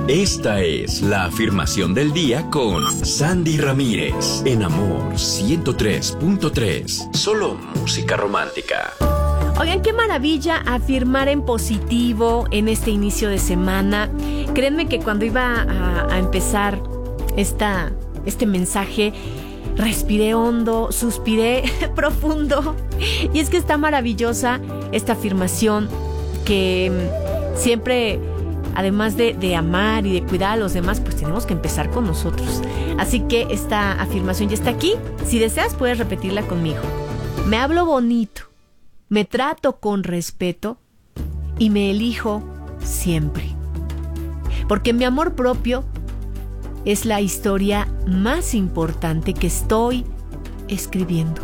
Esta es la afirmación del día con Sandy Ramírez en Amor 103.3. Solo música romántica. Oigan, qué maravilla afirmar en positivo en este inicio de semana. Créanme que cuando iba a empezar este mensaje, respiré hondo, suspiré profundo. Y es que está maravillosa esta afirmación que siempre, además de amar y de cuidar a los demás, pues tenemos que empezar con nosotros. Así que esta afirmación ya está aquí. Si deseas, puedes repetirla conmigo. Me hablo bonito, me trato con respeto y me elijo siempre. Porque mi amor propio es la historia más importante que estoy escribiendo.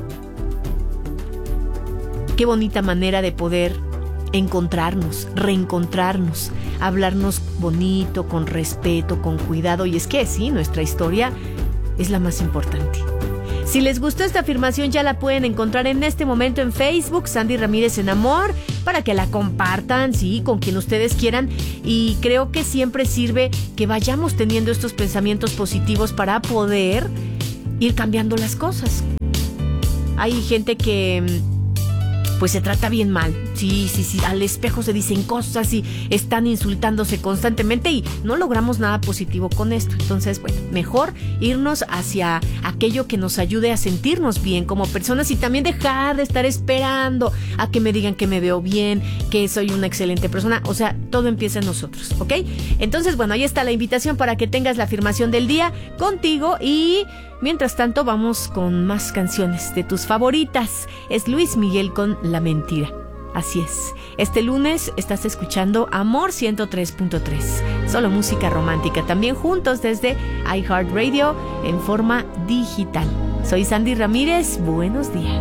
Qué bonita manera de poder encontrarnos, reencontrarnos, hablarnos bonito, con respeto, con cuidado. Y es que sí, nuestra historia es la más importante. Si les gustó esta afirmación, ya la pueden encontrar en este momento en Facebook, Sandy Ramírez en Amor, para que la compartan, sí, con quien ustedes quieran. Y creo que siempre sirve que vayamos teniendo estos pensamientos positivos para poder ir cambiando las cosas. Hay gente que pues se trata bien mal. Sí, al espejo se dicen cosas y están insultándose constantemente y no logramos nada positivo con esto. Entonces, bueno, mejor irnos hacia aquello que nos ayude a sentirnos bien como personas y también dejar de estar esperando a que me digan que me veo bien, que soy una excelente persona. O sea, todo empieza en nosotros, ¿ok? Entonces, bueno, ahí está la invitación para que tengas la afirmación del día contigo y mientras tanto vamos con más canciones de tus favoritas. Es Luis Miguel con La Mentira. Así es. Este lunes estás escuchando Amor 103.3. Solo música romántica. También juntos desde iHeartRadio en forma digital. Soy Sandy Ramírez. Buenos días.